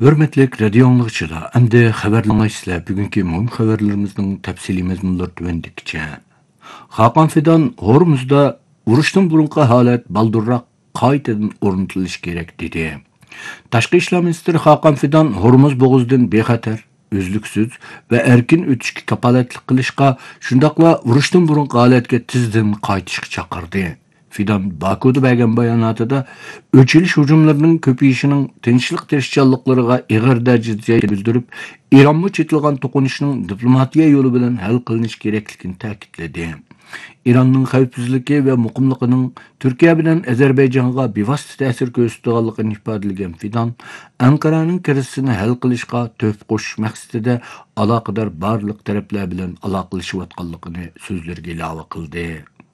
Hürmetlik radio anlıqçılar, əmdə xəbərləməsizlər, bugünkü mühüm xəbərlərimizin təfsili məzmunları tüvəndikcə. Xaqan Fidan Hormuzda uruşdan burunqı halət baldurraq qaytadan ornatılış gerek dedi. Tashqi ishlar ministri Xaqan Fidan Hormuz bo'g'zidan bexatar, uzluksiz va erkin o'tishga kapolatlik qilishga, shundaqla urushdan burunqi holatga tezdan qaytishga chaqirdi. Fidan Baku'da bergan bayonotida o'chilish hujumlarining ko'payishining tinchlik tirishchanliklariga ig'ir darajada bildirib, Eronga chetilgan to'qinishning diplomatiya yo'li bilan hal qilinishi kerakligini ta'kidladi. Eronning xavfsizligi va muqimligining Turkiya bilan Ozarbayjonga bevosita ta'sir ko'rsatganligini ifodalagan Fidan, Anqaraning krizini hal qilishga tuhfa qo'shish maqsadida aloqador barliq taraflar bilan aloqalashayotganligini so'zlarga ilova qildi.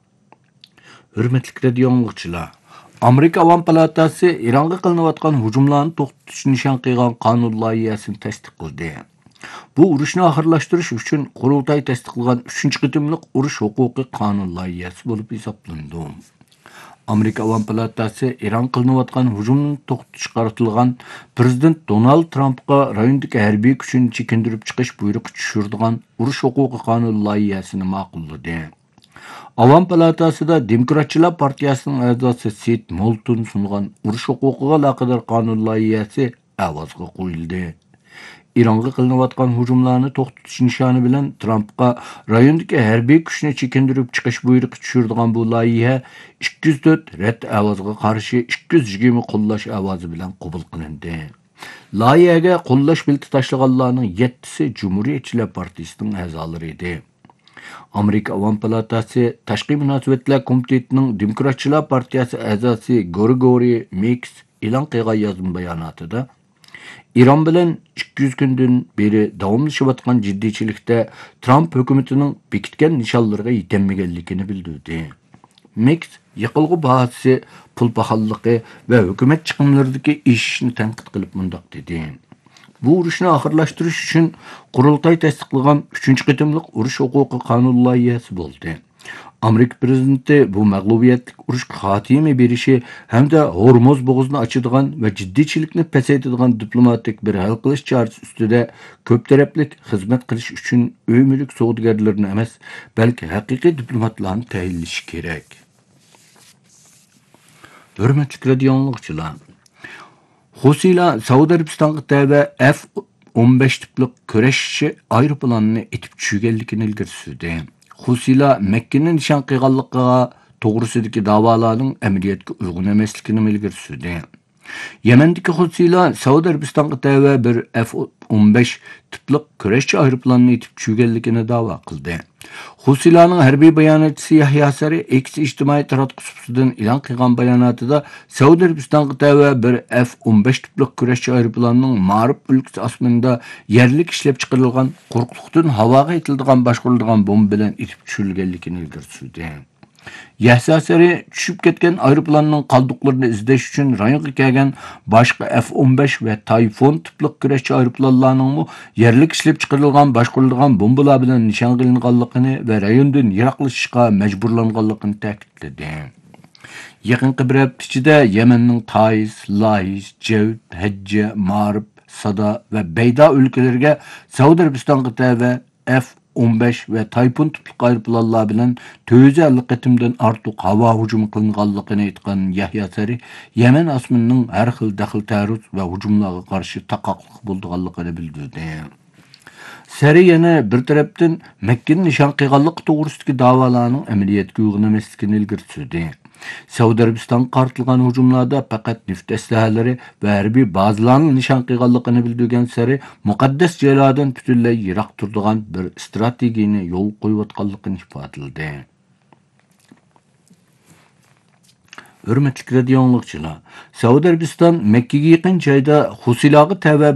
Hürmetlik radio anlıqçılar, Amerika Avam Palatası İran'a kılınavatkan hücumlarını to'xtatish nishon qilgan qonun loyihasini tasdiqladi. Bu urushni oxirlashtirish uchun qurultay tasdiqlagan 3-chi qitimliq urush huquqi qonun loyihasi bo'lib hisoblandi. Amerika Avam Palatası İran kılınavatkan hücumni to'xtatishga qaratilgan Prezident Donald Trumpga rayondagi harbiy kuchni chekindirib chiqish buyrug'i tushirdigan urush huquqi qonun loyihasini ma'qulladi. Avam Palatası'da Demokratçılar Partiyasının a'zosi Sid Moulton sungan urush huquqiga aloqador qonun loyihasi ovozga qo'yildi. Ironga qilinayotgan hujumlarni to'xtatish nishoni bilan Trumpga rayondagi harbiy kuchni chekindirib chiqish buyrug'i tushirdigan bu loyiha 204 rad ovozga qarshi 220 qo'llash ovozi bilan qabul qilindi. Loyihaga qo'llash bilti tashlaganlarning 7si Cumhuriyetçiler Partiyasining a'zolari edi. Amerika Avam Palatası Tashqi munosabatlar komitetining Demokratçılar Partiyasi a'zosi Grigory Mix e'lon qilgan yozma bayonotida İran bilan 200 kundan beri davomlashayotgan jiddiychilikda Trump hukumatining bekitgan nishonlariga yetilmaganligini bildirdi. Mix yiqilg'i bahasi pul paxalligi va hukumat chiqimlaridagi ishni tanqid qilib mundoq dedi. Bu urushni oxirlashtirish uchun qurultay tasdiqlagan 3-chi qitimliq urush huquqi qonun loyihasi bo'ldi. Amerika prezidenti bu mag'lubiyatlik urushga xotima berishi hamda Hormuz bo'g'zini ochadigan va jiddiychilikni pasaytiradigan diplomatik bir hal qilish chorasi ustida ko'p taraflik xizmat qilish uchun uy-mulk savdogarlarini emas, balki haqiqiy diplomatlarni tayinlash kerak. Hurmatli radio anlıqçılar, Husiylar Saudiya Arabistonga tava F-15 tipli kurashchi aeroplanini etib tushganligini ilgari surdi. Husiylar Makkani nishon qilganligiga to'g'risidagi da'volarning amaliyotga uyg'un emasligini ilgari surdi. Yamandagi Husiylar Saudiya Arabistonga tava bir F-15 tipli kurashchi aeroplanini etib tushganligini da'vo qildi. Husiylarning harbiy bayonotchisi Yahya Sari X ijtimoiy taratqusidan e'lon qilgan bayonotida Saudiya Arabistonga tava bir F-15 tipli kurashchi aeroplanining Ma'rib o'lkasi osmonida yerlik ishlab chiqarilgan quruqlikdan havoga etiladigan boshqariladigan bomba bilan etib tushirilganligini ilgari surdi. Yahya Sari tushib ketgan aeroplanning qoldiqlarini izlash uchun rayonga kelgan boshqa F-15 va Typhoon tipli kurashchi aeroplanlarning yerlik ishlab chiqarilgan boshqariladigan bombalar bilan nishon qilinganligini va rayondan yiroqlashishga majburlanganligini ta'kidladi. Yaqinqi bir hafta ichida Yamanning Taiz, Laiz, Javd, Hajja, Ma'rib, Sada va Bayda o'lkalariga Saudiya Arabistonga tava F-15 va Typhoon tipli aeroplanlar bilan 450 qatimdan ortiq havo hujumi qilinganligini aytgan Yahya Sari, Yaman osmonining har xil daxil ta'ruz va hujumlarga qarshi taqoqliq bo'lganligini bildirdi. Sari yana bir tarafdan Makkani nishon qilganlik to'g'risidagi da'volarning amaliyotga uyg'un emasligini ilgari surdi. Saudiya Arabistonga qaratilgan hujumlarda faqat neft aslahalari va harbiy bazalarni nishon qilganligini bildirgan Sari, muqaddas joylardan butunlay yiroq turadigan bir strategiyani yo'l qo'yayotganligini ifodaladi. Hurmatli radio anlıqçılar, Saudiya Arabiston Makkaga yaqin joyda Husiylarga tava